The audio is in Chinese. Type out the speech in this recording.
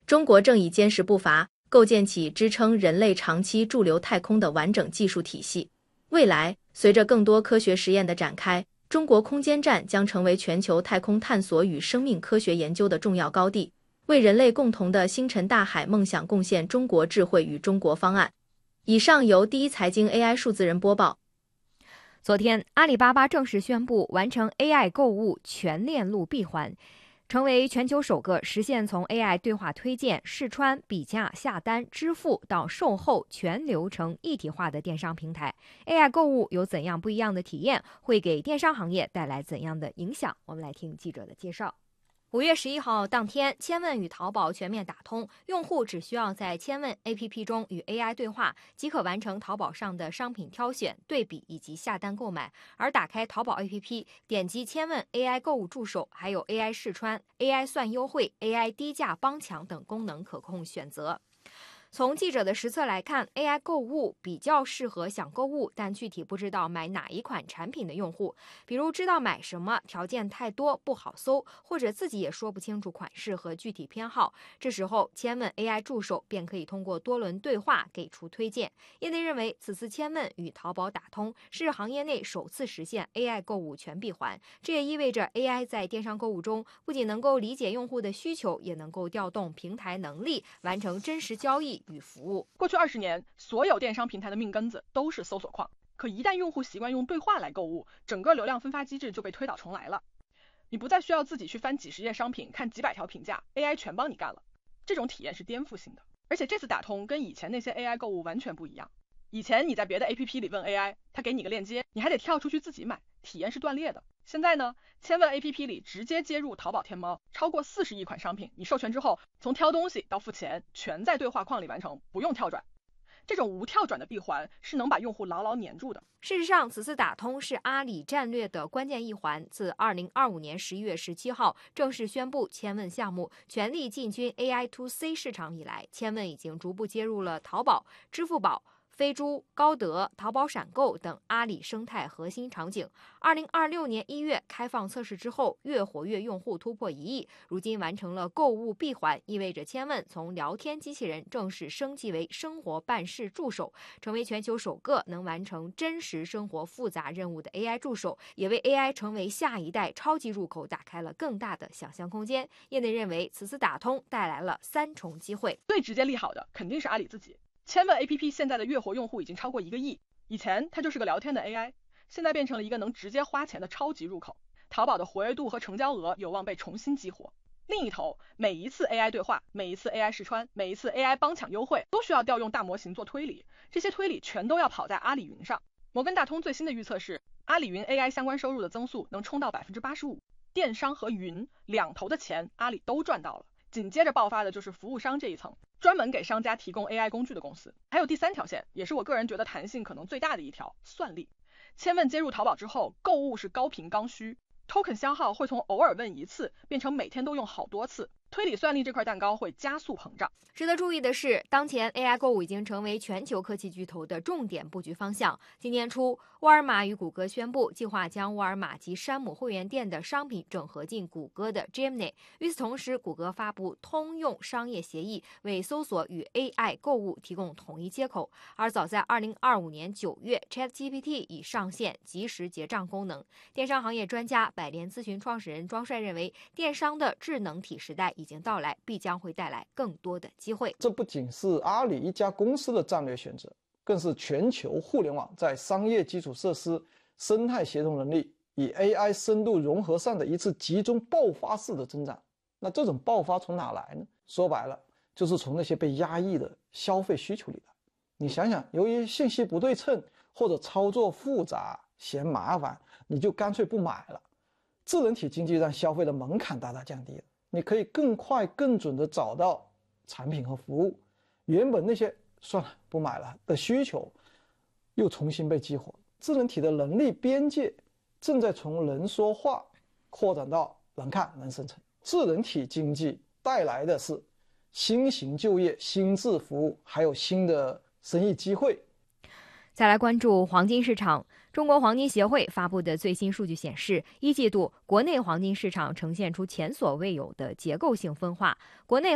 中国正以坚实步伐，构建起支撑人类长期驻留太空的完整技术体系。未来，随着更多科学实验的展开，中国空间站将成为全球太空探索与生命科学研究的重要高地，为人类共同的星辰大海梦想贡献中国智慧与中国方案。以上由第一财经 AI 数字人播报。 昨天，阿里巴巴正式宣布完成 AI 购物全链路闭环，成为全球首个实现从 AI 对话推荐、试穿、比价、下单、支付到售后全流程一体化的电商平台。AI 购物有怎样不一样的体验？会给电商行业带来怎样的影响？我们来听记者的介绍。5月11号当天，千问与淘宝全面打通，用户只需要在千问 APP 中与 AI 对话，即可完成淘宝上的商品挑选、对比以及下单购买。而打开淘宝 APP， 点击千问 AI 购物助手，还有 AI 试穿、AI 算优惠、AI 低价帮抢等功能可供选择。从记者的实测来看， AI 购物比较适合想购物但具体不知道买哪一款产品的用户，比如知道买什么，条件太多不好搜，或者自己也说不清楚款式和具体偏好。这时候千问 AI 助手便可以通过多轮对话给出推荐。业内认为，此次千问与淘宝打通是行业内首次实现 AI 购物全闭环，这也意味着 AI 在电商购物中不仅能够理解用户的需求，也能够调动平台能力，完成真实交易与服务。 过去20年，所有电商平台的命根子都是搜索框，可一旦用户习惯用对话来购物，整个流量分发机制就被推倒重来了。你不再需要自己去翻几十页商品，看几百条评价， AI 全帮你干了。这种体验是颠覆性的，而且这次打通跟以前那些 AI 购物完全不一样。以前你在别的 APP 里问 AI， 它给你个链接，你还得跳出去自己买，体验是断裂的。现在呢，千问 APP 里直接接入淘宝天猫，超过40亿款商品，你授权之后，从挑东西到付钱，全在对话框里完成，不用跳转。这种无跳转的闭环是能把用户牢牢黏住的。 事实上，此次打通是阿里战略的关键一环。自2025年11月17号正式宣布千问项目全力进军 AI to C 市场以来，千问已经逐步接入了淘宝、支付宝、飞猪、高德、淘宝闪购等阿里生态核心场景。2026年1月开放测试之后，月活跃用户突破1亿，如今完成了购物闭环，意味着千问从聊天机器人正式升级为生活办事助手，成为全球首个能完成真实生活复杂任务的 AI 助手，也为 AI 成为下一代超级入口打开了更大的想象空间。业内认为，此次打通带来了3重机会。 最直接利好的肯定是阿里自己。千问 APP 现在的月活用户已经超过1个亿，以前它就是个聊天的 AI， 现在变成了一个能直接花钱的超级入口。淘宝的活跃度和成交额有望被重新激活。另一头，每一次 AI 对话，每一次 AI 试穿，每一次 AI 帮抢优惠，都需要调用大模型做推理，这些推理全都要跑在阿里云上。摩根大通最新的预测是，阿里云 AI 相关收入的增速能冲到 85%， 电商和云两头的钱阿里都赚到了。紧接着爆发的就是服务商这一层，专门给商家提供 AI 工具的公司。还有第3条线，也是我个人觉得弹性可能最大的一条，算力。千问接入淘宝之后，购物是高频刚需， token 消耗会从偶尔问1次变成每天都用好多次，推理算力这块蛋糕会加速膨胀。 值得注意的是，当前 AI 购物已经成为全球科技巨头的重点布局方向。今年初，沃尔玛与谷歌宣布计划将沃尔玛及山姆会员店的商品整合进谷歌的 Gemini。与此同时，谷歌发布通用商业协议，为搜索与 AI 购物提供统一接口。而早在2025年9月 ，ChatGPT 已上线即时结账功能。电商行业专家百联咨询创始人庄帅认为，电商的智能体时代已经到来，必将会带来更多的机会。 这不仅是阿里一家公司的战略选择，更是全球互联网在商业基础设施、生态协同能力与 AI 深度融合上的一次集中爆发式的增长。那这种爆发从哪来呢？说白了，就是从那些被压抑的消费需求里来。你想想，由于信息不对称或者操作复杂嫌麻烦，你就干脆不买了。智能体经济让消费的门槛大大降低了，你可以更快更准地找到产品和服务，原本那些算了不买了的需求又重新被激活。智能体的能力边界正在从能说话扩展到能看能生成。智能体经济带来的是新型就业、新质服务，还有新的生意机会。 再来关注黄金市场。中国黄金协会发布的最新数据显示，1季度国内黄金市场呈现出前所未有的结构性分化。国内